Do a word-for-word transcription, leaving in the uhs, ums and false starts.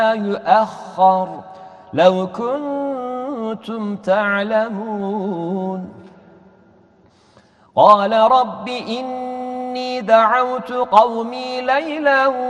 يؤخر لو كنتم تعلمون. قال رب إني دعوت قومي ليلا